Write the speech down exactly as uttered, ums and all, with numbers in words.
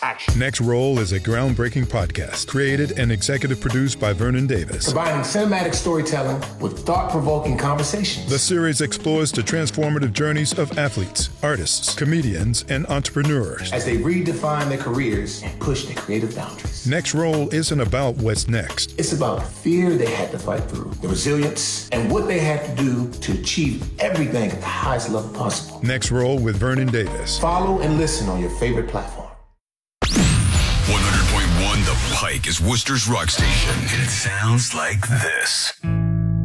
action. Next Roll is a groundbreaking podcast created and executive produced by Vernon Davis. Combining cinematic storytelling with thought-provoking conversations. The series explores the transformative journeys of athletes, artists, comedians, and entrepreneurs as they redefine their careers and push their creative boundaries. Next Roll isn't about what's next. It's about the fear they had to fight through, the resilience, and what they had to do to achieve everything at the highest level possible. Next Roll with Vernon Davis. Follow and listen on your favorite platform. one hundred point one The Pike is Worcester's rock station. And it sounds like this.